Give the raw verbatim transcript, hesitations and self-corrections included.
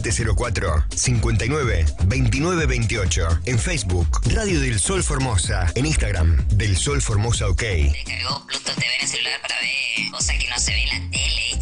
siete cero cuatro, cinco nueve, dos nueve dos ocho. En Facebook, Radio del Sol Formosa. En Instagram, Del Sol Formosa OK. Descargó Pluto T V en el celular para ver cosas que no se ven en la tele.